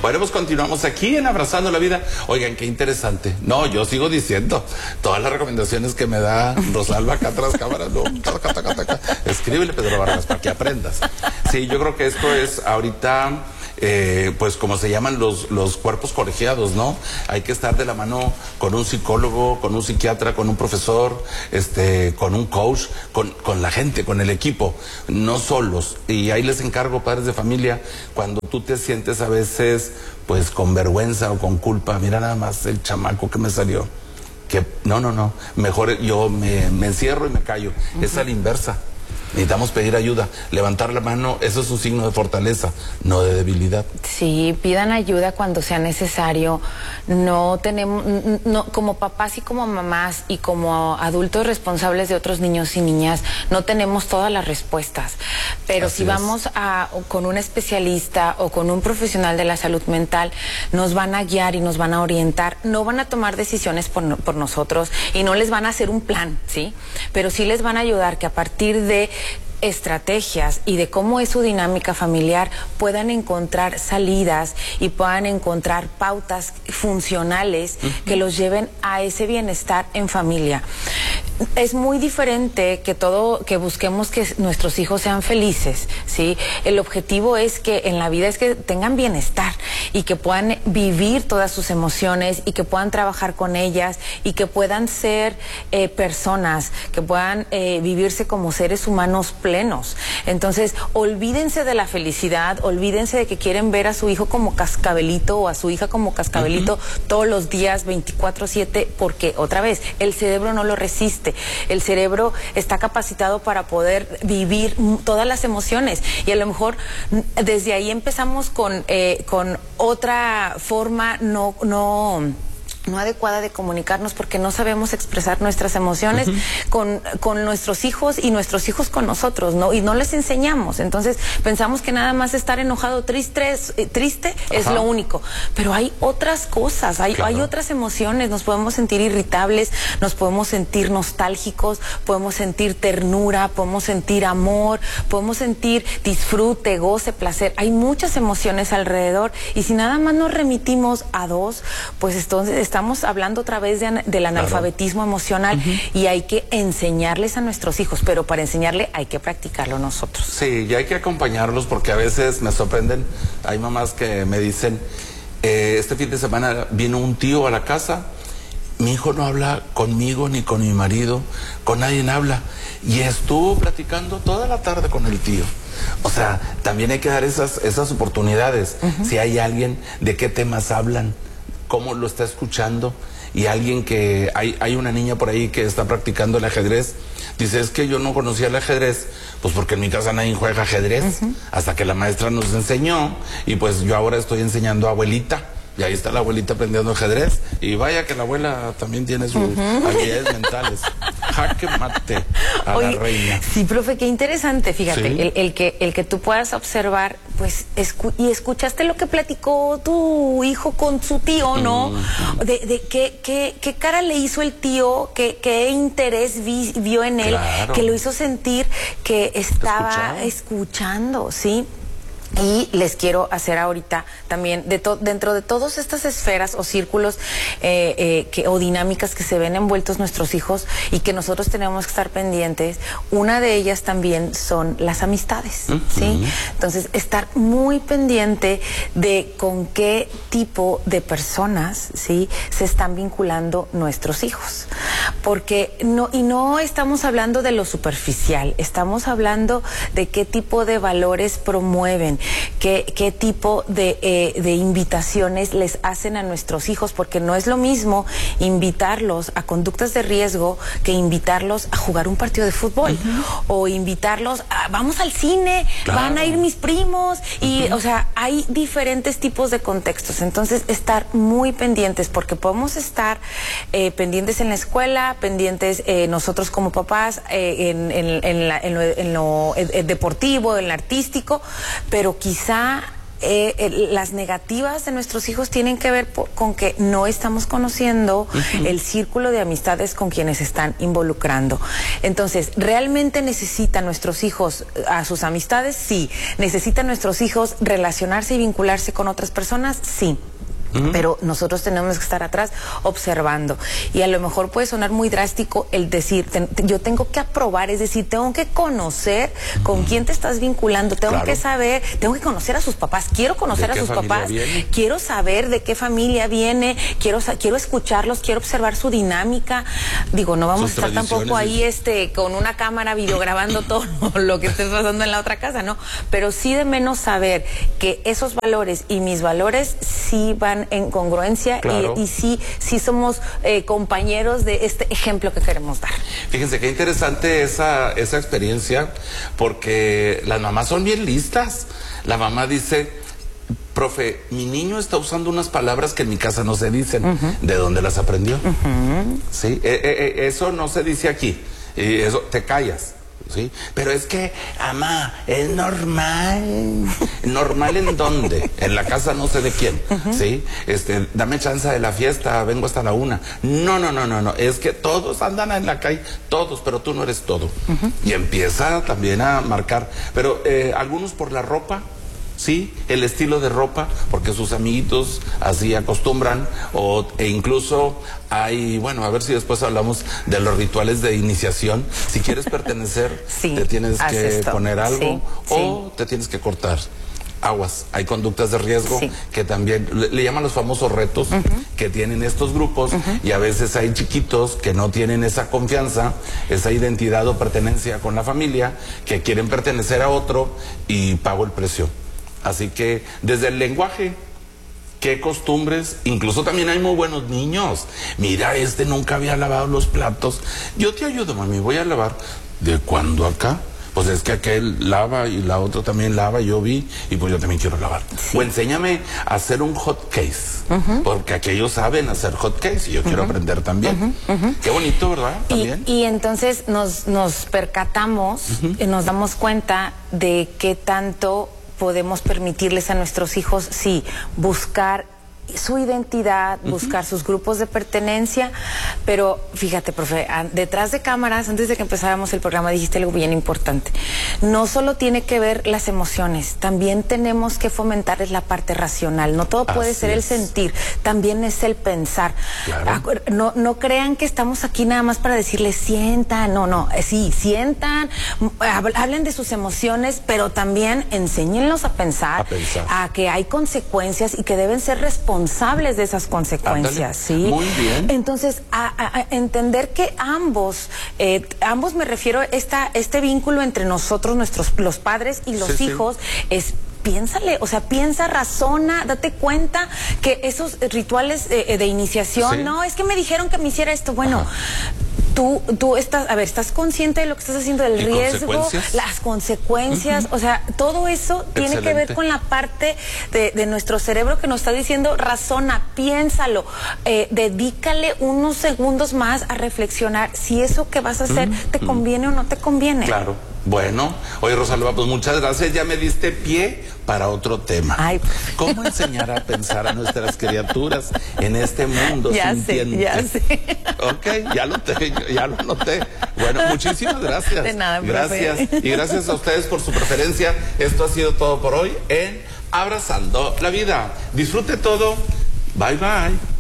Bueno, pues continuamos aquí en Abrazando la Vida. Oigan, qué interesante. No, yo sigo diciendo todas las recomendaciones que me da Rosalba acá tras cámaras. No, escríbele, Pedro Vargas, para que aprendas. Sí, yo creo que esto es ahorita... pues como se llaman los cuerpos colegiados, ¿no? Hay que estar de la mano con un psicólogo, con un psiquiatra, con un profesor, con un coach, con la gente, con el equipo, no solos. Y ahí les encargo, padres de familia, cuando tú te sientes a veces pues con vergüenza o con culpa, mira nada más el chamaco que me salió, que no, mejor yo me encierro y me callo. Es a la inversa. Necesitamos pedir ayuda, levantar la mano, eso es un signo de fortaleza, no de debilidad. Sí, pidan ayuda cuando sea necesario. No tenemos, como papás y como mamás y como adultos responsables de otros niños y niñas, no tenemos todas las respuestas. Pero si vamos con un especialista o con un profesional de la salud mental, nos van a guiar y nos van a orientar. No van a tomar decisiones por nosotros y no les van a hacer un plan, ¿sí? Pero sí les van a ayudar que a partir de estrategias y de cómo es su dinámica familiar puedan encontrar salidas y puedan encontrar pautas funcionales que los lleven a ese bienestar en familia. Es muy diferente que busquemos que nuestros hijos sean felices, ¿sí? El objetivo es que en la vida es que tengan bienestar y que puedan vivir todas sus emociones y que puedan trabajar con ellas y que puedan ser personas, que puedan vivirse como seres humanos plenos. Entonces, olvídense de la felicidad, olvídense de que quieren ver a su hijo como cascabelito o a su hija como cascabelito todos los días 24/7, porque otra vez, el cerebro no lo resiste. El cerebro está capacitado para poder vivir todas las emociones y a lo mejor desde ahí empezamos con otra forma no adecuada de comunicarnos porque no sabemos expresar nuestras emociones con nuestros hijos y nuestros hijos con nosotros, ¿no? Y no les enseñamos. Entonces pensamos que nada más estar enojado, triste es lo único. Pero hay otras cosas, hay otras emociones. Nos podemos sentir irritables, nos podemos sentir nostálgicos, podemos sentir ternura, podemos sentir amor, podemos sentir disfrute, goce, placer. Hay muchas emociones alrededor y si nada más nos remitimos a dos, pues entonces estamos hablando otra vez del analfabetismo emocional y hay que enseñarles a nuestros hijos, pero para enseñarle hay que practicarlo nosotros. Sí, y hay que acompañarlos porque a veces me sorprenden, hay mamás que me dicen, este fin de semana vino un tío a la casa, mi hijo no habla conmigo ni con mi marido, con nadie habla, y estuvo platicando toda la tarde con el tío. O sea, también hay que dar esas oportunidades. Si hay alguien, de qué temas hablan, cómo lo está escuchando, y alguien que hay una niña por ahí que está practicando el ajedrez, dice, es que yo no conocía el ajedrez, pues porque en mi casa nadie juega ajedrez, hasta que la maestra nos enseñó, y pues yo ahora estoy enseñando a abuelita, y ahí está la abuelita aprendiendo ajedrez, y vaya que la abuela también tiene sus habilidades mentales. Jaque mate a la reina. Sí, profe, qué interesante, fíjate, ¿sí? el que tú puedas observar, pues, y escuchaste lo que platicó tu hijo con su tío, ¿no? De qué cara le hizo el tío, qué interés vio en él, que lo hizo sentir que estaba escuchando, ¿sí? Y les quiero hacer ahorita también, dentro de todas estas esferas o círculos o dinámicas que se ven envueltos nuestros hijos y que nosotros tenemos que estar pendientes, una de ellas también son las amistades, ¿sí? Entonces, estar muy pendiente de con qué tipo de personas, ¿sí?, se están vinculando nuestros hijos. Porque no estamos hablando de lo superficial, estamos hablando de qué tipo de valores promueven, qué tipo de invitaciones les hacen a nuestros hijos, porque no es lo mismo invitarlos a conductas de riesgo que invitarlos a jugar un partido de fútbol o invitarlos a vamos al cine, van a ir mis primos y o sea, hay diferentes tipos de contextos. Entonces, estar muy pendientes, porque podemos estar pendientes en la escuela, pendientes nosotros como papás en lo deportivo, en lo artístico, pero quizá las negativas de nuestros hijos tienen que ver con que no estamos conociendo el círculo de amistades con quienes están involucrando. Entonces, ¿realmente necesitan nuestros hijos a sus amistades? Sí. ¿Necesitan nuestros hijos relacionarse y vincularse con otras personas? Sí. Pero nosotros tenemos que estar atrás observando. Y a lo mejor puede sonar muy drástico el decir, yo tengo que aprobar, es decir, tengo que conocer con quién te estás vinculando, tengo que saber, tengo que conocer a sus papás, quiero conocer a sus papás, quiero saber de qué familia viene, quiero escucharlos, quiero observar su dinámica. Digo, no vamos a estar tampoco ahí con una cámara videograbando todo lo que esté pasando en la otra casa, ¿no? Pero sí de menos saber que esos valores y mis valores sí van en congruencia y sí somos compañeros de este ejemplo que queremos dar. Fíjense qué interesante esa experiencia, porque las mamás son bien listas. La mamá dice, profe, mi niño está usando unas palabras que en mi casa no se dicen. ¿De dónde las aprendió? ¿Sí? Eso no se dice aquí. Eso, te callas. ¿Sí? Pero es que, mamá, es normal. ¿Normal en dónde? En la casa no sé de quién. ¿Sí? Dame chance de la fiesta, vengo hasta la 1. No. Es que todos andan en la calle, todos, pero tú no eres todo. Y empieza también a marcar. Pero algunos por la ropa. Sí, el estilo de ropa, porque sus amiguitos así acostumbran, e incluso hay, bueno, a ver si después hablamos de los rituales de iniciación. Si quieres pertenecer, te tienes que poner algo o te tienes que cortar. Aguas, hay conductas de riesgo que también le llaman los famosos retos que tienen estos grupos, y a veces hay chiquitos que no tienen esa confianza, esa identidad o pertenencia con la familia, que quieren pertenecer a otro y pago el precio. Así que desde el lenguaje, qué costumbres, incluso también hay muy buenos niños. Mira, nunca había lavado los platos. Yo te ayudo, mami, voy a lavar. ¿De cuándo acá? Pues es que aquel lava y la otra también lava, yo vi, y pues yo también quiero lavar. O enséñame a hacer un hot case, porque aquellos saben hacer hot case y yo quiero aprender también. Qué bonito, ¿verdad? También. Y entonces nos percatamos, nos damos cuenta de qué tanto podemos permitirles a nuestros hijos, buscar su identidad, buscar sus grupos de pertenencia. Pero fíjate, profe, detrás de cámaras, antes de que empezáramos el programa, dijiste algo bien importante. No solo tiene que ver las emociones, también tenemos que fomentar la parte racional. No todo puede ser el sentir, también es el pensar. No crean que estamos aquí nada más para decirles sientan, sí, sientan, hablen de sus emociones, pero también enséñenlos a pensar, a que hay consecuencias y que deben ser responsables de esas consecuencias. ¿Sí? Muy bien. Entonces, a entender que ambos me refiero a este vínculo entre nosotros, los padres y los hijos, es piénsale, o sea, piensa, razona, date cuenta que esos rituales de iniciación, no, es que me dijeron que me hiciera esto, bueno, tú estás consciente de lo que estás haciendo, del riesgo, las consecuencias, o sea, todo eso tiene que ver con la parte de nuestro cerebro que nos está diciendo, razona, piénsalo, dedícale unos segundos más a reflexionar si eso que vas a hacer te conviene o no te conviene. Claro. Bueno, oye, Rosalba, pues muchas gracias, ya me diste pie para otro tema. ¿Cómo enseñar a pensar a nuestras criaturas en este mundo sintiente? Ya sé. Ok, ya lo noté. Bueno, muchísimas gracias. De nada, gracias. Y gracias a ustedes por su preferencia. Esto ha sido todo por hoy en Abrazando la Vida. Disfrute todo. Bye, bye.